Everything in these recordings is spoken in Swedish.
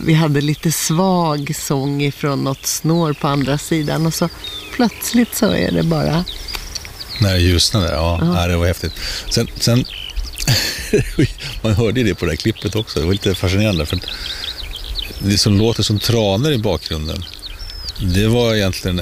vi hade lite svag sång ifrån något snår på andra sidan och så plötsligt så är det bara... När det ljusnade, ja. Det var häftigt. Sen man hörde ju det på det här klippet också. Det var lite fascinerande för det som låter som traner i bakgrunden, det var egentligen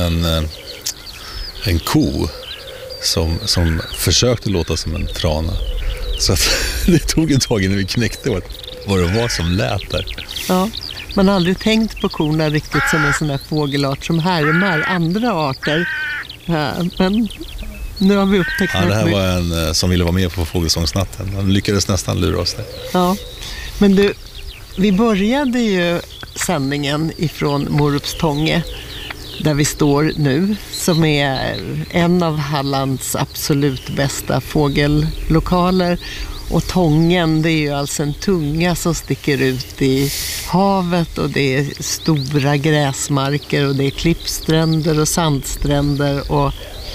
en ko som försökte låta som en trana. Så att det tog ett tag innan vi knäckte vad det var som lät där. Ja, man har aldrig tänkt på korna riktigt som en sån här fågelart som härmar andra arter. Men nu har vi upptäckt det här var en som ville vara med på Fågelsångsnatten. Han lyckades nästan lura oss där. Ja, men du, vi började ju sändningen ifrån Morupstånge där vi står nu, som är en av Hallands absolut bästa fågellokaler. Och Tången, det är ju alltså en tunga som sticker ut i havet och det är stora gräsmarker och det är klippstränder och sandstränder och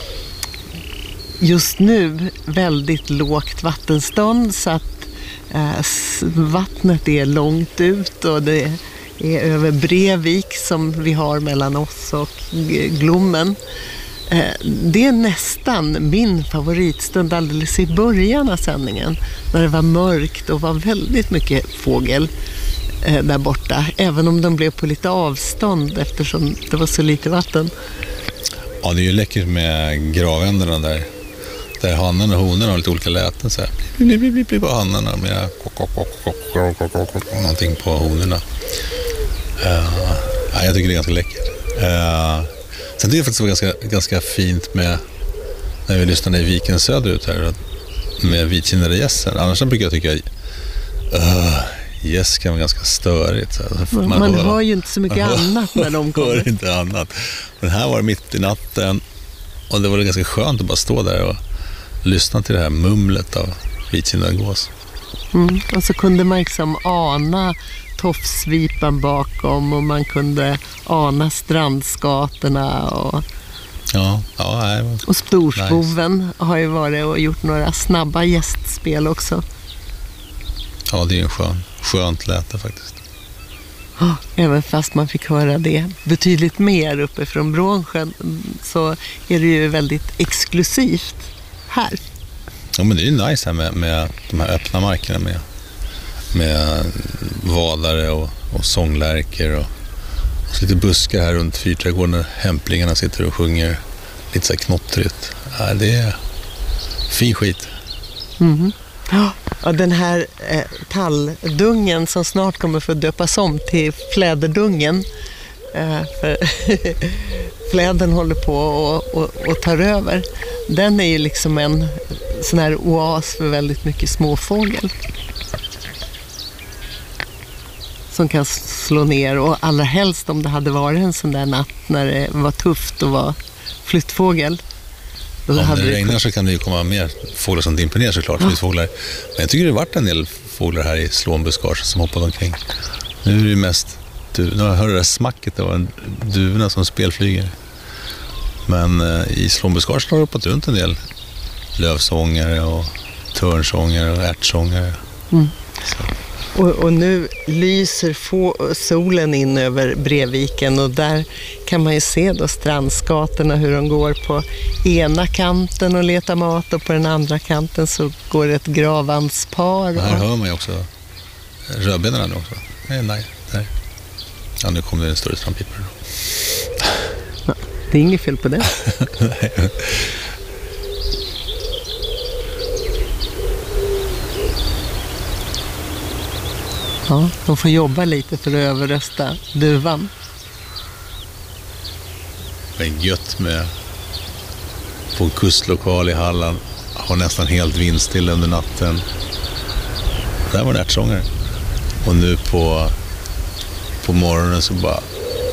just nu väldigt lågt vattenstånd så att vattnet är långt ut och det är över Brevik som vi har mellan oss och Glommen. Det är nästan min favoritstund alldeles i början av sändningen när det var mörkt och var väldigt mycket fågel där borta, även om de blev på lite avstånd eftersom det var så lite vatten. Ja, det är ju läckert med gravändarna där hannen och honen har lite olika läten så här. Bli på hannarna med någonting på honorna. Jag tycker det är ganska läckert. Sen tycker jag faktiskt det var ganska fint med när vi lyssnade i viken söderut här med vitkindade gässen. Annars brukar jag tycka gäss kan vara ganska störigt. Så man hör ju inte så mycket annat när de kommer. Hör inte annat. Men här var det mitt i natten och det var ganska skönt att bara stå där och lyssna till det här mumlet av vitkindade gås. Och så kunde man liksom ana tofsvipan bakom och man kunde ana strandskatorna och och Storsboven har ju varit och gjort några snabba gästspel också. Ja, det är en skönt läte faktiskt. Även fast man fick höra det betydligt mer uppe från Brånsjön så är det ju väldigt exklusivt här. Ja, men det är ju nice här med de här öppna markerna med vadare och sånglärker och så lite buskar här runt fyrträdgården där hämplingarna sitter och sjunger lite så här knottrigt. Ja, det är fin skit. Och den här talldungen som snart kommer få döpas om till fläderdungen för fläden håller på och tar över. Den är ju liksom en sån här oas för väldigt mycket småfågel som kan slå ner, och allra helst om det hade varit en sån där natt när det var tufft och var flyttfågel. Om det regnar så kan det ju komma mer fåglar som dimper ner såklart, flyttfåglar. Men jag tycker det har varit en del fåglar här i slånbuskage som hoppade omkring. Nu är det ju mest när jag hör det där smacket, det var en duvorna som spelflyger. Men i slånbuskage har det hoppat runt en del lövsångare och törnsångare och ärtsångare. Och nu lyser solen in över Breviken och där kan man ju se då strandskatorna hur de går på ena kanten och letar mat och på den andra kanten så går ett gravandspar. Här hör man ju också rödbenorna också. Nej, där. Ja, nu kommer det en större strandpipare. Ja, det är inget fel på det. Nej. Ja, de får jobba lite för att överrösta duvan. Det är gött med på kustlokal i Halland. Har nästan helt vindstilla under natten. Där var det ärtsångare. Och nu på morgonen så bara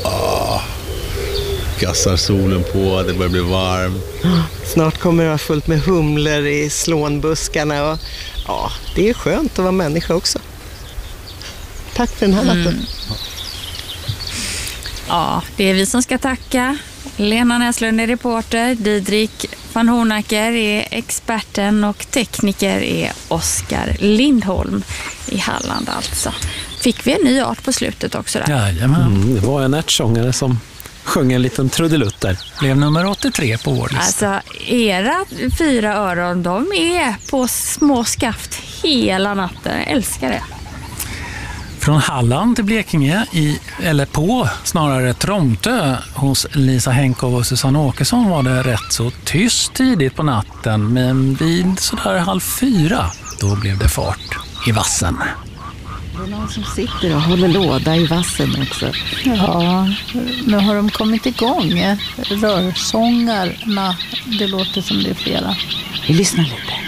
gassar solen på, det börjar bli varmt. Snart kommer det vara fullt med humlor i slånbuskarna och det är skönt att vara människa också. Tack för den här natten. Ja, det är vi som ska tacka. Lena Näslund är reporter, Didrik van Hornacker är experten och tekniker är Oskar Lindholm i Halland alltså. fick vi en ny art på slutet också där. Jajamän. Det var en ärtsångare som sjöng en liten trudelutt där. Blev nummer 83 på vår lista. Alltså, era 4 öron, de är på små skaft hela natten. Jag älskar det. Från Halland till Blekinge, snarare Tromtö hos Lisa Henkov och Susanne Åkesson var det rätt så tyst tidigt på natten, men vid sådär 3:30 då blev det fart i vassen. Det är någon som sitter och håller låda i vassen också. Ja, nu har de kommit igång. Rörsångarna, det låter som det är flera. Vi lyssnar lite.